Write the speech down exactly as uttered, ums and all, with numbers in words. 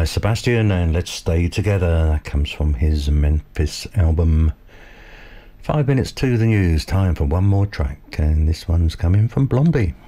by Sebastian, and Let's Stay Together. That comes from his Memphis album. Five minutes to the news, time for one more track, and this one's coming from Blondie.